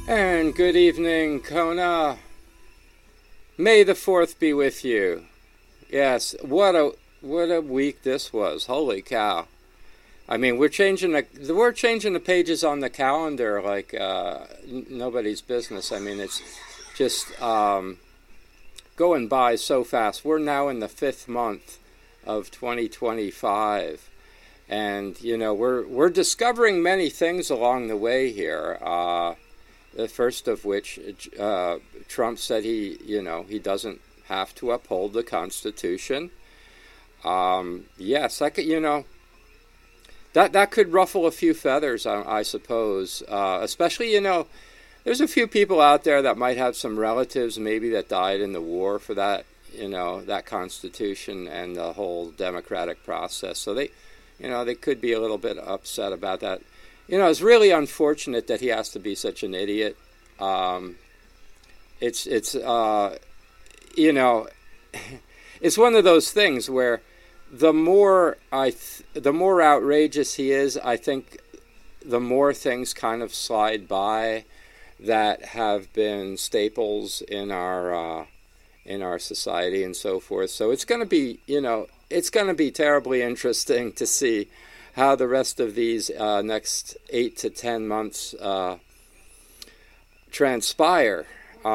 And good evening, Kona. May the 4th be with you. Yes, what a week this was. Holy cow. I mean, we're changing the pages on the calendar like nobody's business. I mean, it's just going by so fast. We're now in the 5th month of 2025. And, we're discovering many things along the way here. The first of which, Trump said he doesn't have to uphold the Constitution. Yes, that could ruffle a few feathers, I suppose. Especially, there's a few people out there that might have some relatives maybe that died in the war for that, that Constitution and the whole democratic process. So they could be a little bit upset about that. It's really unfortunate that he has to be such an idiot. It's it's one of those things where the more outrageous he is, I think the more things kind of slide by that have been staples in our society and so forth. So it's going to be terribly interesting to see how the rest of these next 8 to 10 months transpire.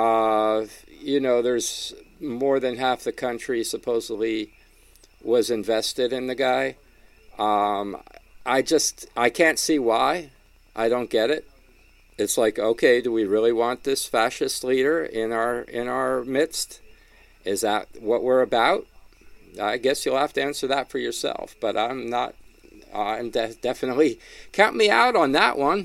There's more than half the country supposedly was invested in the guy. I can't see why. I don't get it. It's like, okay, do we really want this fascist leader in our midst? Is that what we're about? I guess you'll have to answer that for yourself, but I'm not. Definitely count me out on that one.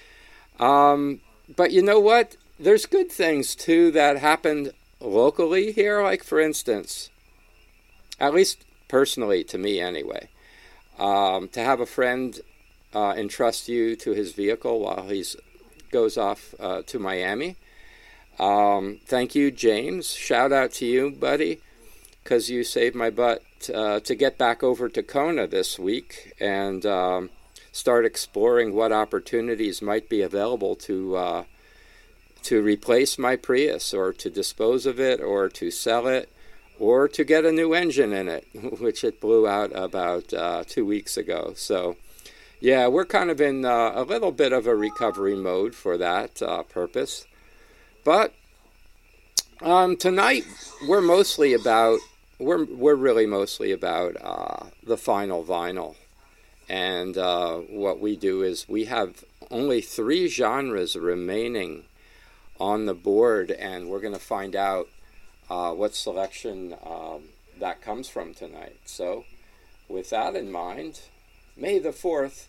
But you know what? There's good things, too, that happened locally here. Like, for instance, at least personally to me anyway, to have a friend entrust you to his vehicle while he goes off to Miami. Thank you, James. Shout out to you, buddy, because you saved my butt to get back over to Kona this week and start exploring what opportunities might be available to replace my Prius or to dispose of it or to sell it or to get a new engine in it, which it blew out about 2 weeks ago. So, yeah, we're kind of in a little bit of a recovery mode for that purpose. But tonight we're really mostly about the final vinyl. And what we do is we have only 3 genres remaining on the board, and we're going to find out what selection that comes from tonight. So with that in mind, May the 4th,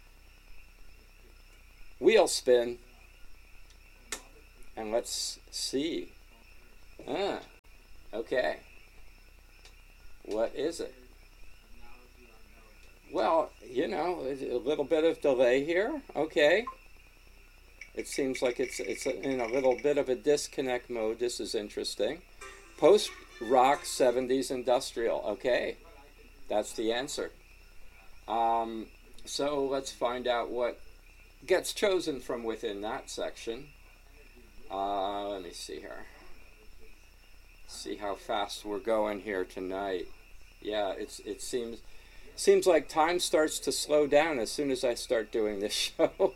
wheel spin, and let's see. Okay. What is it? Well, a little bit of delay here. Okay. It seems like it's in a little bit of a disconnect mode. This is interesting. Post-rock 70s industrial. Okay. That's the answer. So let's find out what gets chosen from within that section. Let me see here. See how fast we're going here tonight. Yeah, it seems like time starts to slow down as soon as I start doing this show.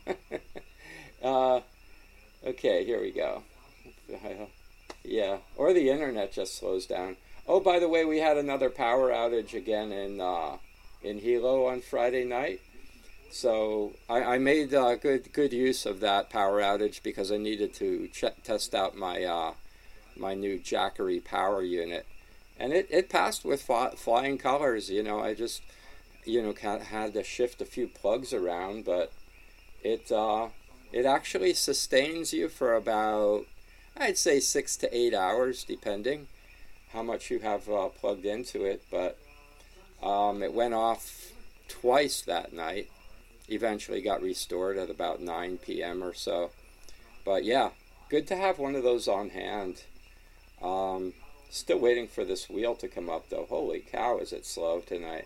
Okay, here we go. Yeah, or the internet just slows down. Oh, by the way, we had another power outage again in Hilo on Friday night. So I made good use of that power outage because I needed to test out my my new Jackery power unit, and it passed with flying colors. I just had to shift a few plugs around, but it actually sustains you for about, I'd say, 6 to 8 hours, depending how much you have plugged into it. But it went off twice that night. Eventually got restored at about 9 p.m. or so. But yeah, good to have one of those on hand. Still waiting for this wheel to come up, though. Holy cow, is it slow tonight.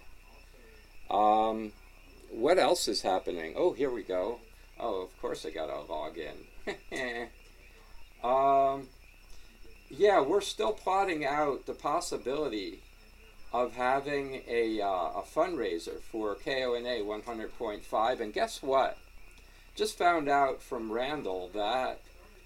What else is happening? Oh, here we go. Oh, of course I gotta log in. Um, yeah, we're still plotting out the possibility of having a fundraiser for KONA 100.5. And guess what? Just found out from Randall that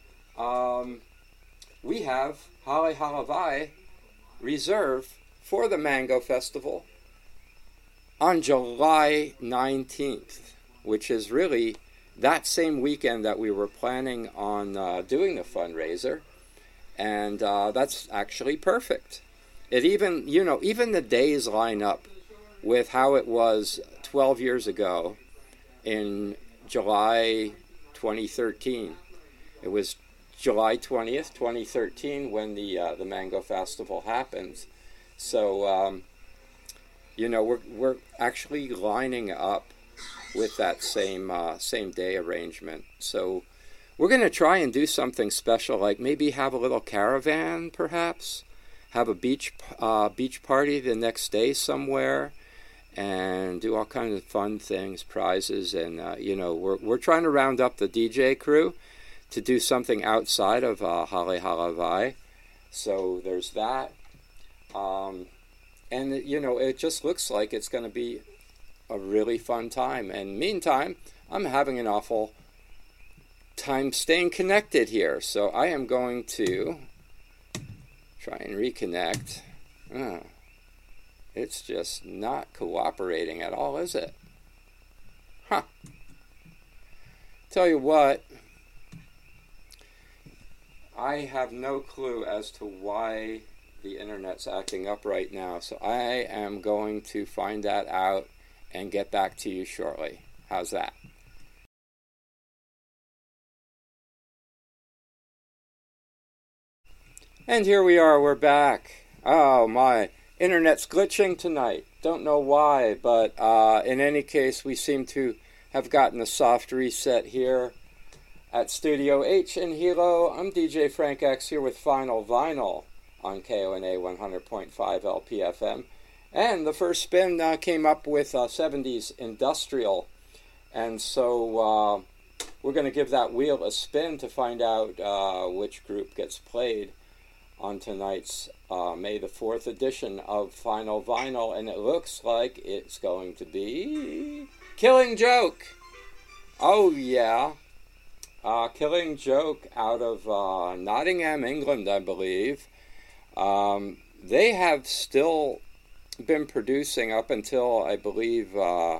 we have Hale Halavai reserved for the Mango Festival on July 19th, which is really that same weekend that we were planning on doing the fundraiser. And that's actually perfect. It even, even the days line up with how it was 12 years ago in July 2013. It was July 20th, 2013 when the Mango Festival happened. So, we're actually lining up with that same day arrangement. So we're going to try and do something special, like maybe have a little caravan, perhaps, have a beach party the next day somewhere, and do all kinds of fun things, prizes, and we're trying to round up the DJ crew to do something outside of Hale Halavai. So there's that, and it just looks like it's going to be a really fun time. And meantime, I'm having an awful time staying connected here, so I am going to try and reconnect. It's just not cooperating at all, is it? Huh. Tell you what, I have no clue as to why the internet's acting up right now, so I am going to find that out and get back to you shortly. How's that? And here we are, we're back. Oh, my internet's glitching tonight. Don't know why, but in any case, we seem to have gotten a soft reset here at Studio H in Hilo. I'm DJ Frank X here with Final Vinyl on KONA 100.5 LPFM. And the first spin came up with 70s Industrial. And so we're going to give that wheel a spin to find out which group gets played on tonight's May the 4th edition of Final Vinyl. And it looks like it's going to be Killing Joke. Oh, yeah. Killing Joke out of Nottingham, England, I believe. They have still been producing up until I believe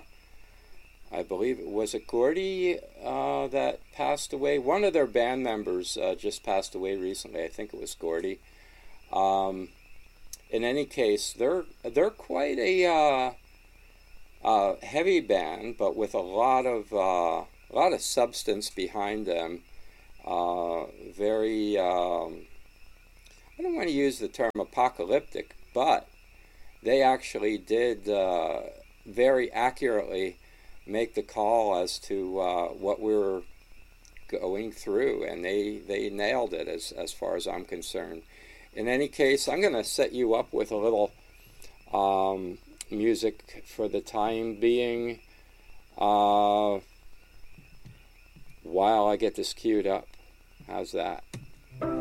was it Gordy that passed away. One of their band members just passed away recently. I think it was Gordy. In any case, they're quite a heavy band, but with a lot of substance behind them. Very I don't want to use the term apocalyptic, but they actually did very accurately make the call as to what we were going through, and they nailed it as far as I'm concerned. In any case, I'm going to set you up with a little music for the time being while I get this queued up. How's that?